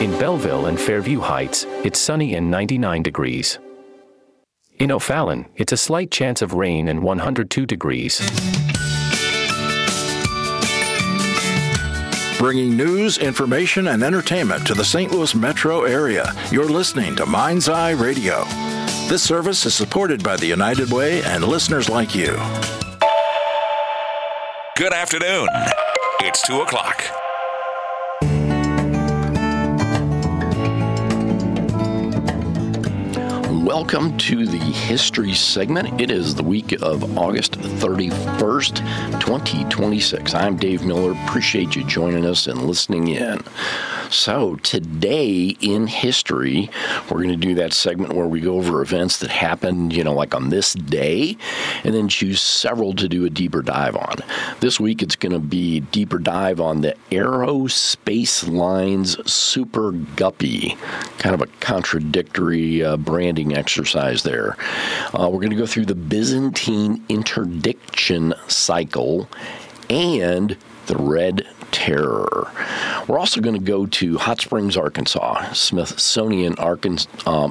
In Belleville and Fairview Heights, it's sunny and 99 degrees. In O'Fallon, it's a slight chance of rain and 102 degrees. Bringing news, information, and entertainment to the St. Louis metro area. You're listening to Mind's Eye Radio. This service is supported by the United Way and listeners like you. Good afternoon. It's 2 o'clock. Welcome to the history segment. It is the week of August 31st, 2026. I'm Dave Miller. Appreciate you joining us and listening in. So today in history, we're going to do that segment where we go over events that happened, like on this day, and then choose several to do a deeper dive on. This week, it's going to be a deeper dive on the Aerospace Lines Super Guppy, kind of a contradictory branding exercise there. We're going to go through the Byzantine interdiction cycle and the Red Terror. We're also going to go to Hot Springs, Arkansas, Smithsonian article,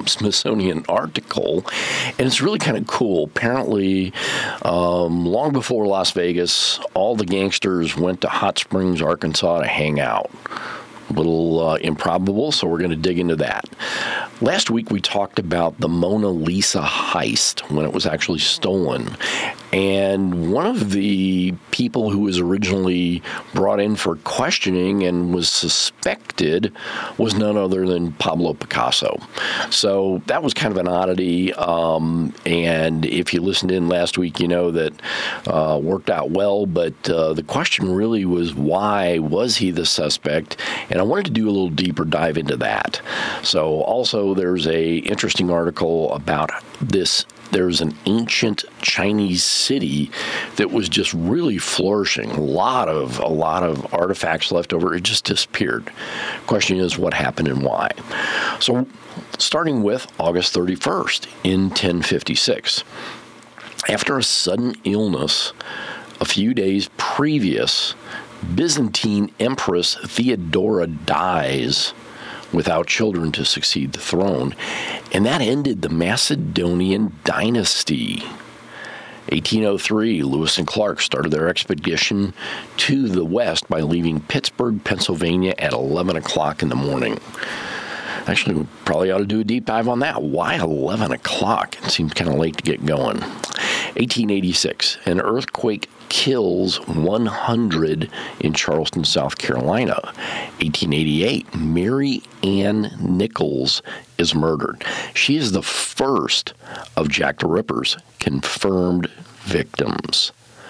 and it's really kind of cool. Apparently, long before Las Vegas, all the gangsters went to Hot Springs, Arkansas to hang out. A little improbable, so we're going to dig into that. Last week, we talked about the Mona Lisa heist when it was actually stolen. And one of the people who was originally brought in for questioning and was suspected was none other than Pablo Picasso. So that was kind of an oddity. And if you listened in last week, you know that worked out well. But the question really was, why was he the suspect? And I wanted to do a little deeper dive into that. So also there's a interesting article about this. There's an ancient Chinese city that was just really flourishing. A lot of artifacts left over. It just disappeared. Question is, what happened and why? So starting with August 31st in 1056. After a sudden illness a few days previous, Byzantine Empress Theodora dies without children to succeed the throne, and that ended the Macedonian dynasty. 1803, Lewis and Clark started their expedition to the west by leaving Pittsburgh, Pennsylvania at 11 o'clock in the morning. Actually, we probably ought to do a deep dive on that. Why 11 o'clock? It seems kind of late to get going. 1886, an earthquake kills 100 in Charleston, South Carolina. 1888, Mary Ann Nichols is murdered. She is the first of Jack the Ripper's confirmed victims.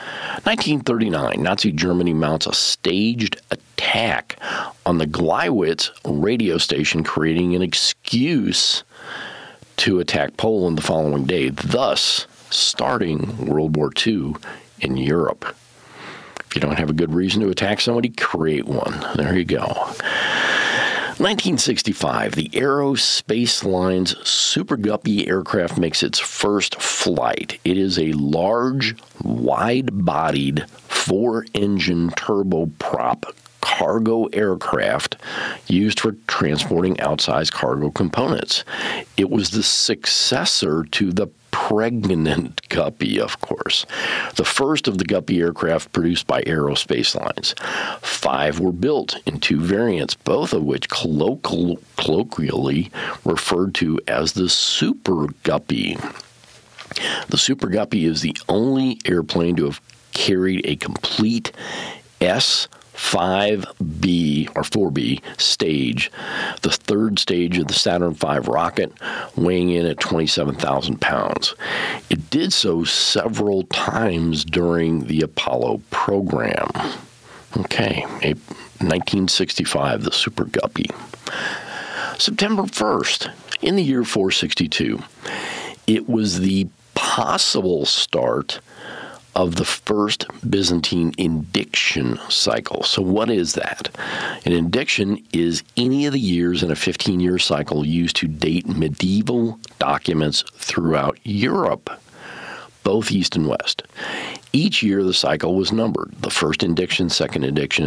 1939, Nazi Germany mounts a staged attack on the Gleiwitz radio station, creating an excuse to attack Poland the following day, thus starting World War II in Europe. If you don't have a good reason to attack somebody, create one. There you go. 1965, the Aerospace Lines Super Guppy aircraft makes its first flight. It is a large, wide-bodied, four-engine turboprop cargo aircraft used for transporting outsized cargo components. It was the successor to the Pregnant Guppy, of course, the first of the Guppy aircraft produced by Aerospace Lines. 5 were built in 2 variants, both of which colloquially referred to as the Super Guppy. The Super Guppy is the only airplane to have carried a complete S-5B or 4B stage, the third stage of the Saturn V rocket, weighing in at 27,000 pounds. It did so several times during the Apollo program. Okay, 1965, the Super Guppy. September 1st, in the year 462, it was the possible start of the first Byzantine indiction cycle. So what is that? An indiction is any of the years in a 15-year cycle used to date medieval documents throughout Europe, both East and West. Each year the cycle was numbered. The first indiction, second indiction,